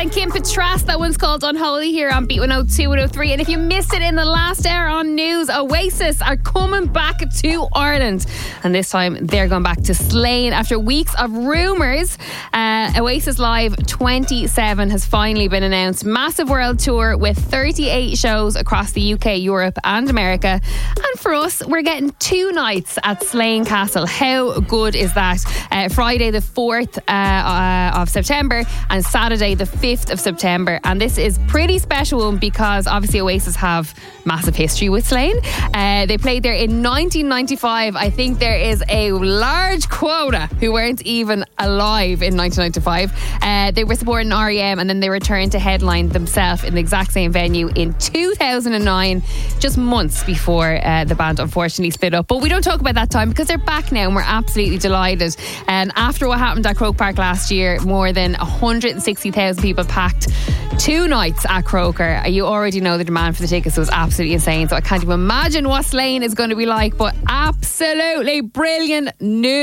and Kim Petras. That one's called Unholy here on Beat 102, 103. And if you missed it in the last hour on news, Oasis are coming back to Ireland. And this time they're going back to Slane. After weeks of rumours, Oasis Live 27 has finally been announced. Massive world tour with 38 shows across the UK, Europe and America. And for us, we're getting 2 nights at Slane Castle. How good is that? Friday the 4th of September and Saturday the 5th of September. And this is pretty special because obviously Oasis have massive history with Slane. They played there in 1995. I think there is a large quota who weren't even alive in 1995. They were supporting REM and then they returned to headline themselves in the exact same venue in 2009, just months before the band unfortunately split up. But we don't talk about that time because they're back now and we're absolutely delighted. And after what happened at Croke Park last year, more than 160,000 people packed 2 nights at Croker. You already know the demand for the tickets was absolutely insane, so I can't even imagine what Slane is going to be like, but absolutely brilliant news.